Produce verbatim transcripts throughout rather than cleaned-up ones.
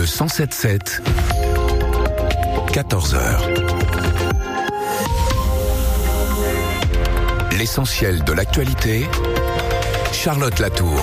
Le cent sept sept, quatorze heures. L'essentiel de l'actualité, Charlotte Latour.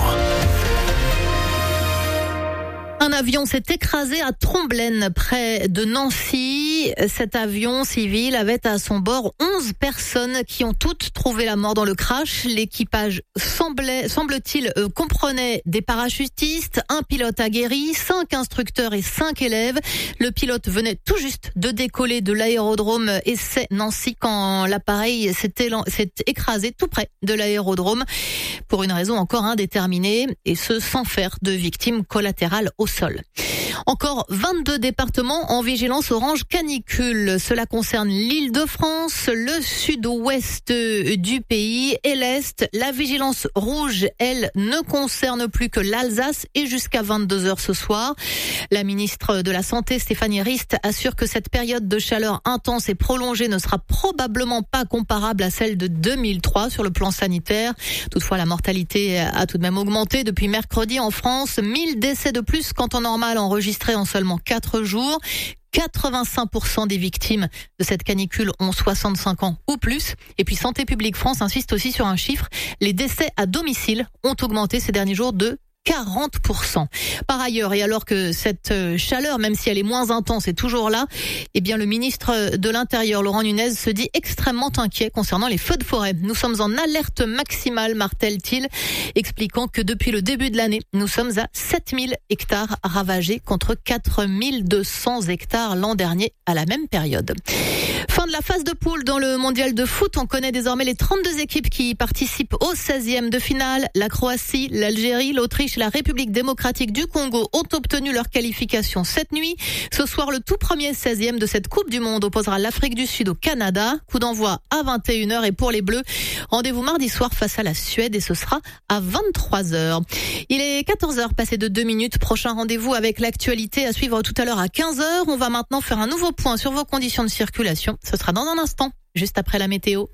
Un avion s'est écrasé à Tromblaine, près de Nancy. Cet avion civil avait à son bord onze personnes qui ont toutes trouvé la mort dans le crash. L'équipage semblait, semble-t-il, euh, comprenait des parachutistes, un pilote aguerri, cinq instructeurs et cinq élèves. Le pilote venait tout juste de décoller de l'aérodrome Essay-Nancy quand l'appareil s'est, élan- s'est écrasé tout près de l'aérodrome pour une raison encore indéterminée, et ce sans faire de victimes collatérales au sol. Encore vingt-deux départements en vigilance orange canicule. Cela concerne l'Île-de-France, le sud-ouest du pays et l'Est. La vigilance rouge, elle, ne concerne plus que l'Alsace et jusqu'à vingt-deux heures ce soir. La ministre de la Santé, Stéphanie Rist, assure que cette période de chaleur intense et prolongée ne sera probablement pas comparable à celle de deux mille trois sur le plan sanitaire. Toutefois, la mortalité a tout de même augmenté depuis mercredi en France. mille décès de plus qu'en temps normal enregistrés en seulement quatre jours. quatre-vingt-cinq pour cent des victimes de cette canicule ont soixante-cinq ans ou plus. Et puis Santé publique France insiste aussi sur un chiffre. Les décès à domicile ont augmenté ces derniers jours de quarante pour cent. Par ailleurs, et alors que cette chaleur, même si elle est moins intense, est toujours là, eh bien le ministre de l'Intérieur, Laurent Nunez, se dit extrêmement inquiet concernant les feux de forêt. Nous sommes en alerte maximale, martèle-t-il, expliquant que depuis le début de l'année, nous sommes à sept mille hectares ravagés contre quatre mille deux cents hectares l'an dernier à la même période. Fin de la phase de poule dans le mondial de foot. On connaît désormais les trente-deux équipes qui participent au seizième de finale. La Croatie, l'Algérie, l'Autriche et la République démocratique du Congo ont obtenu leur qualification cette nuit. Ce soir, le tout premier seizième de cette Coupe du Monde opposera l'Afrique du Sud au Canada. Coup d'envoi à vingt et une heures et pour les Bleus, rendez-vous mardi soir face à la Suède et ce sera à vingt-trois heures. Il est quatorze heures passées de deux minutes. Prochain rendez-vous avec l'actualité à suivre tout à l'heure à quinze heures. On va maintenant faire un nouveau point sur vos conditions de circulation. Ce sera dans un instant, juste après la météo.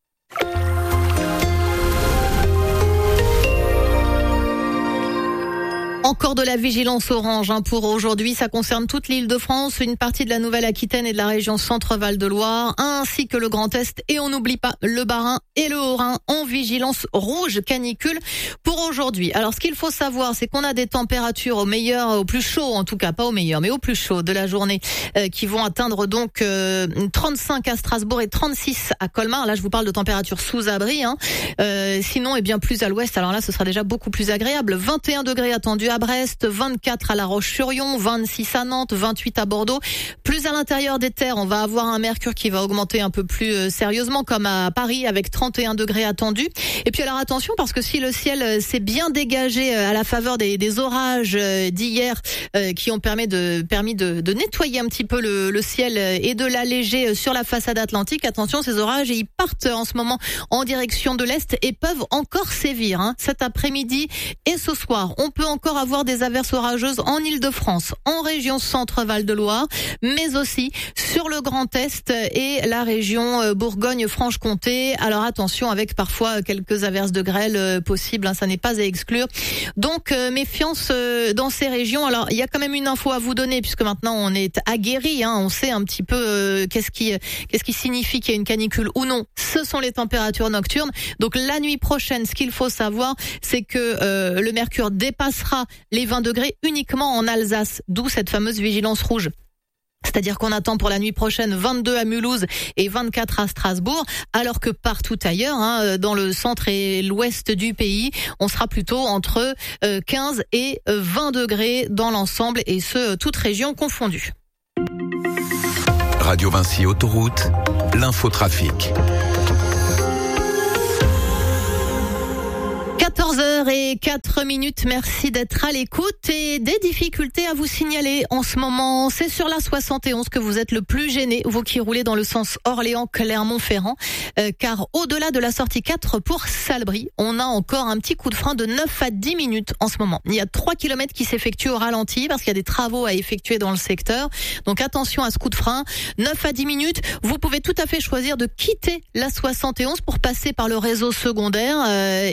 Encore de la vigilance orange hein, pour aujourd'hui. Ça concerne toute l'Île-de-France, une partie de la Nouvelle-Aquitaine et de la région Centre-Val de Loire, ainsi que le Grand Est. Et on n'oublie pas le Bas-Rhin et le Haut-Rhin en vigilance rouge canicule pour aujourd'hui. Alors, ce qu'il faut savoir, c'est qu'on a des températures au meilleur, au plus chaud, en tout cas, pas au meilleur, mais au plus chaud de la journée, euh, qui vont atteindre donc euh, trente-cinq à Strasbourg et trente-six à Colmar. Là, je vous parle de températures sous abri. Hein. Euh, sinon, eh bien plus à l'ouest. Alors là, ce sera déjà beaucoup plus agréable. vingt et un degrés attendus à Brest, vingt-quatre à La Roche-sur-Yon, vingt-six à Nantes, vingt-huit à Bordeaux. Plus à l'intérieur des terres, on va avoir un mercure qui va augmenter un peu plus euh, sérieusement, comme à Paris, avec trente et un degrés attendus. Et puis alors attention, parce que si le ciel s'est bien dégagé à la faveur des, des orages d'hier, euh, qui ont permis de permis de, de nettoyer un petit peu le, le ciel et de l'alléger sur la façade atlantique, attention, ces orages, ils partent en ce moment en direction de l'est et peuvent encore sévir hein, cet après-midi et ce soir. On peut encore avoir des averses orageuses en Île-de-France, en région Centre-Val de Loire, mais aussi sur le Grand Est et la région Bourgogne-Franche-Comté. Alors attention, avec parfois quelques averses de grêle possibles, hein, ça n'est pas à exclure. Donc euh, méfiance euh, dans ces régions. Alors il y a quand même une info à vous donner, puisque maintenant on est aguerri, hein, on sait un petit peu euh, qu'est-ce qui qu'est-ce qui signifie qu'il y a une canicule ou non. Ce sont les températures nocturnes. Donc la nuit prochaine, ce qu'il faut savoir, c'est que euh, le mercure dépassera les vingt degrés uniquement en Alsace, d'où cette fameuse vigilance rouge. C'est-à-dire qu'on attend pour la nuit prochaine vingt-deux à Mulhouse et vingt-quatre à Strasbourg, alors que partout ailleurs, hein, dans le centre et l'ouest du pays, on sera plutôt entre quinze et vingt degrés dans l'ensemble, et ce, toutes régions confondues. Radio Vinci Autoroute, l'infotrafic. quatorze heures et quatre minutes, merci d'être à l'écoute, et des difficultés à vous signaler en ce moment. C'est sur la soixante et onze que vous êtes le plus gêné, vous qui roulez dans le sens Orléans-Clermont-Ferrand, euh, car au-delà de la sortie quatre pour Salbris, on a encore un petit coup de frein de neuf à dix minutes en ce moment. Il y a trois kilomètres qui s'effectuent au ralenti parce qu'il y a des travaux à effectuer dans le secteur. Donc attention à ce coup de frein, neuf à dix minutes. Vous pouvez tout à fait choisir de quitter la soixante et onze pour passer par le réseau secondaire euh, et euh,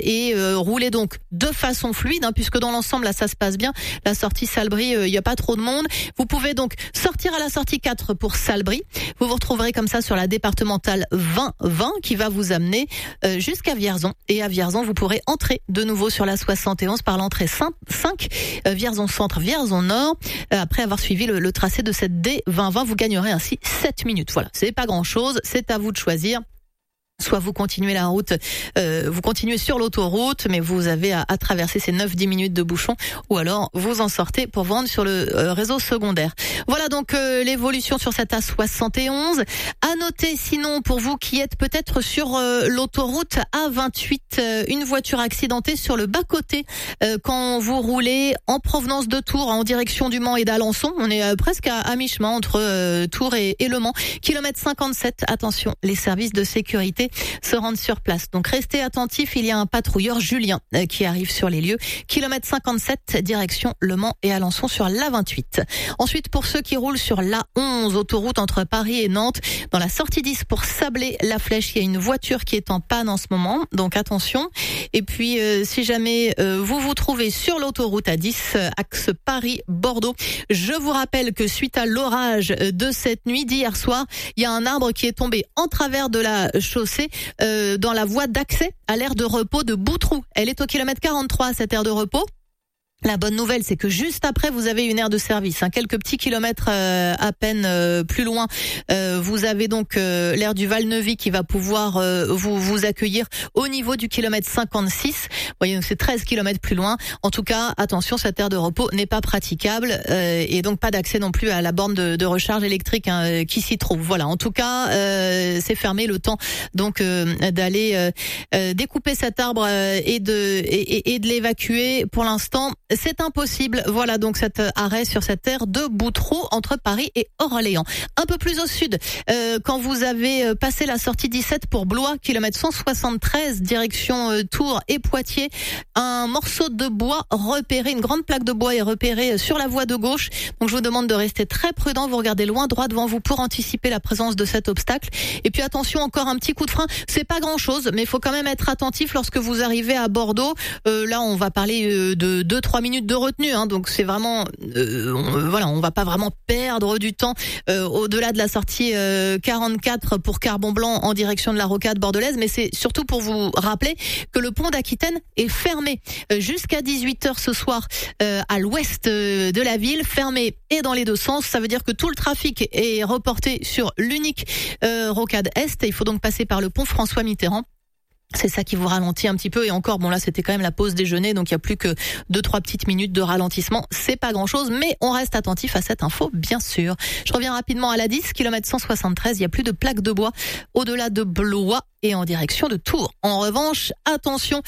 euh, rouler donc de façon fluide, hein, puisque dans l'ensemble là ça se passe bien. La sortie Salbris, il euh, n'y a pas trop de monde. Vous pouvez donc sortir à la sortie quatre pour Salbris. Vous vous retrouverez comme ça sur la départementale vingt vingt qui va vous amener euh, jusqu'à Vierzon. Et à Vierzon, vous pourrez entrer de nouveau sur la soixante et onze par l'entrée cinq, euh, Vierzon Centre, Vierzon Nord. Euh, après avoir suivi le, le tracé de cette D vingt vingt, vous gagnerez ainsi sept minutes. Voilà, c'est pas grand-chose, c'est à vous de choisir. Soit vous continuez la route, euh, vous continuez sur l'autoroute, mais vous avez à, à traverser ces neuf dix minutes de bouchon, ou alors vous en sortez pour vendre sur le euh, réseau secondaire. Voilà donc euh, l'évolution sur cette A soixante et onze. À noter sinon pour vous qui êtes peut-être sur euh, l'autoroute A vingt-huit, euh, une voiture accidentée sur le bas-côté euh, quand vous roulez en provenance de Tours en direction du Mans et d'Alençon. On est euh, presque à, à mi-chemin entre euh, Tours et, et Le Mans. Kilomètre cinquante-sept, attention, les services de sécurité se rendent sur place. Donc restez attentifs, il y a un patrouilleur Julien euh, qui arrive sur les lieux. Kilomètre cinquante-sept, direction Le Mans et Alençon sur l'A vingt-huit. Ensuite, pour ceux qui roulent sur l'A onze, autoroute entre Paris et Nantes, dans la sortie dix pour Sablé-la-Flèche, il y a une voiture qui est en panne en ce moment, donc attention. Et puis, euh, si jamais euh, vous vous trouvez sur l'autoroute A dix, euh, axe Paris-Bordeaux, je vous rappelle que suite à l'orage de cette nuit d'hier soir, il y a un arbre qui est tombé en travers de la chaussée euh, dans la voie d'accès à l'aire de repos de Boutroux. Elle est au kilomètre quarante-trois, cette aire de repos. La bonne nouvelle, c'est que juste après, vous avez une aire de service, hein, quelques petits kilomètres euh, à peine euh, plus loin. Euh, vous avez donc euh, l'aire du Val-Neuvy qui va pouvoir euh, vous vous accueillir au niveau du kilomètre cinquante-six. Vous voyez, donc c'est treize kilomètres plus loin. En tout cas, attention, cette aire de repos n'est pas praticable euh, et donc pas d'accès non plus à la borne de, de recharge électrique hein, qui s'y trouve. Voilà, en tout cas, euh, c'est fermé le temps donc euh, d'aller euh, euh, découper cet arbre euh, et de et, et, et de l'évacuer. Pour l'instant, c'est impossible. Voilà donc cet arrêt sur cette aire de Boutroux entre Paris et Orléans. Un peu plus au sud, euh, quand vous avez passé la sortie dix-sept pour Blois, kilomètre cent soixante-treize, direction euh, Tours et Poitiers, un morceau de bois repéré, une grande plaque de bois est repérée sur la voie de gauche. Donc je vous demande de rester très prudent. Vous regardez loin droit devant vous pour anticiper la présence de cet obstacle. Et puis attention, encore un petit coup de frein. C'est pas grand chose, mais il faut quand même être attentif lorsque vous arrivez à Bordeaux. Euh, là, on va parler euh, de deux trois minutes de retenue, hein, donc c'est vraiment, euh, on, voilà, on va pas vraiment perdre du temps euh, au-delà de la sortie euh, quarante-quatre pour Carbon Blanc en direction de la rocade bordelaise, mais c'est surtout pour vous rappeler que le pont d'Aquitaine est fermé euh, jusqu'à dix-huit heures ce soir euh, à l'ouest euh, de la ville, fermé et dans les deux sens. Ça veut dire que tout le trafic est reporté sur l'unique euh, rocade est et il faut donc passer par le pont François Mitterrand. C'est ça qui vous ralentit un petit peu et encore, bon là c'était quand même la pause déjeuner donc il y a plus que deux trois petites minutes de ralentissement, c'est pas grand chose mais on reste attentif à cette info bien sûr. Je reviens rapidement à la dix, kilomètre cent soixante-treize, il y a plus de plaques de bois au-delà de Blois et en direction de Tours. En revanche, attention,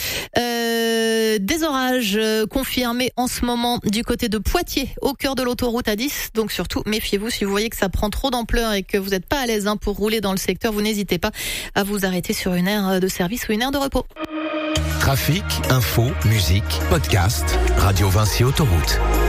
euh, des orages euh, confirmés en ce moment du côté de Poitiers, au cœur de l'autoroute A dix. Donc surtout, méfiez-vous si vous voyez que ça prend trop d'ampleur et que vous n'êtes pas à l'aise hein, pour rouler dans le secteur. Vous n'hésitez pas à vous arrêter sur une aire de service ou une aire de repos. Trafic, info, musique, podcast, Radio Vinci Autoroute.